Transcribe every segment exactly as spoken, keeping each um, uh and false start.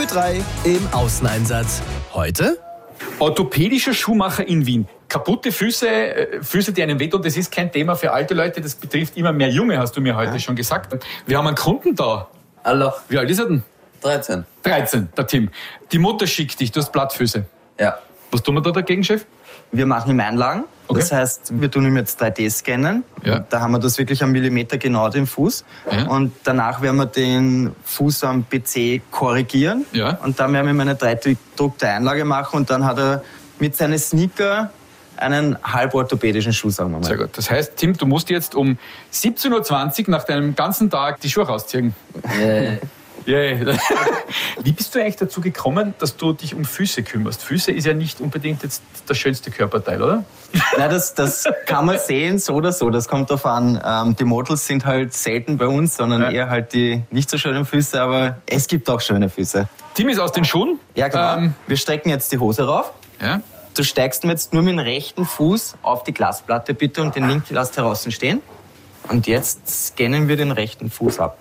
drei im Außeneinsatz. Heute? Orthopädischer Schuhmacher in Wien. Kaputte Füße, äh, Füße, die einem wehtun, das ist kein Thema für alte Leute, das betrifft immer mehr Junge, hast du mir heute ja. schon gesagt. Wir haben einen Kunden da. Hallo. Wie alt ist er denn? dreizehn. dreizehn, der Tim. Die Mutter schickt dich, du hast Plattfüße. Ja. Was tun wir da dagegen, Chef? Wir machen ihm Einlagen. Okay. Das heißt, wir tun ihm jetzt drei D scannen. Ja. Da haben wir das wirklich am Millimeter genau, den Fuß. Ja. Und danach werden wir den Fuß am P C korrigieren. Ja. Und dann werden wir ihm eine drei D-gedruckte Einlage machen. Und dann hat er mit seinen Sneaker einen halborthopädischen Schuh, sagen wir mal. Sehr gut. Das heißt, Tim, du musst jetzt um siebzehn Uhr zwanzig nach deinem ganzen Tag die Schuhe rausziehen. Yeah. Yeah. Wie bist du eigentlich dazu gekommen, dass du dich um Füße kümmerst? Füße ist ja nicht unbedingt jetzt das schönste Körperteil, oder? Nein, das, das kann man sehen, so oder so. Das kommt darauf an. Ähm, die Models sind halt selten bei uns, sondern Ja. eher halt die nicht so schönen Füße. Aber es gibt auch schöne Füße. Tim ist aus den Schuhen. Ja, genau. Ähm, Wir strecken jetzt die Hose rauf. ja. Du steigst jetzt nur mit dem rechten Fuß auf die Glasplatte bitte und den linken lässt draußen stehen. Und jetzt scannen wir den rechten Fuß ab.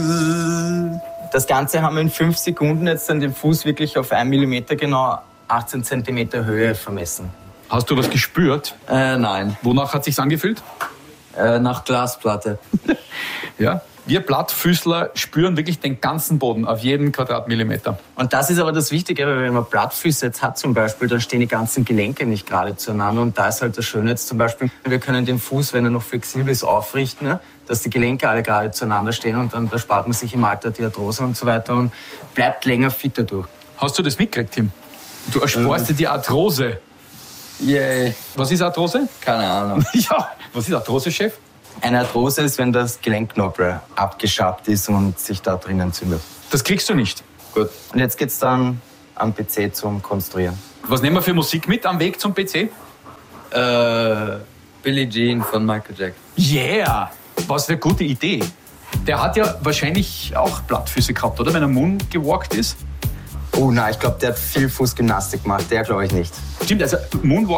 Das Ganze haben wir in fünf Sekunden jetzt dann den Fuß wirklich auf einen Millimeter genau achtzehn Zentimeter Höhe vermessen. Hast du was gespürt? Äh, nein. Wonach hat sich's angefühlt? Äh, nach Glasplatte. Ja. Wir Plattfüßler spüren wirklich den ganzen Boden auf jeden Quadratmillimeter. Und das ist aber das Wichtige, weil wenn man Plattfüße jetzt hat zum Beispiel, dann stehen die ganzen Gelenke nicht gerade zueinander. Und da ist halt das Schöne jetzt zum Beispiel, wir können den Fuß, wenn er noch flexibel ist, aufrichten, ne? Dass die Gelenke alle gerade zueinander stehen und dann erspart man sich im Alter die Arthrose und so weiter und bleibt länger fit dadurch. Hast du das mitgekriegt, Tim? Du ersparst dir die Arthrose. Yay. Was ist Arthrose? Keine Ahnung. Ja. Was ist Arthrose, Chef? Eine Arthrose ist, wenn das Gelenkknorpel abgeschabt ist und sich da drin entzündet. Das kriegst du nicht. Gut. Und jetzt geht's dann am P C zum Konstruieren. Was nehmen wir für Musik mit am Weg zum P C? Äh, Billie Jean von Michael Jackson. Yeah! Was für eine gute Idee. Der hat ja wahrscheinlich auch Plattfüße gehabt, oder? Wenn er moongewalkt ist. Oh nein, ich glaube, der hat viel Fußgymnastik gemacht. Der glaube ich nicht. Stimmt, also Moonwalk